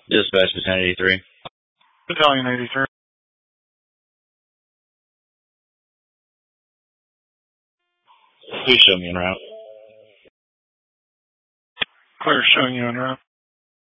Dispatch to 1083. Battalion 83. Please show me en route. Clear, showing you en route.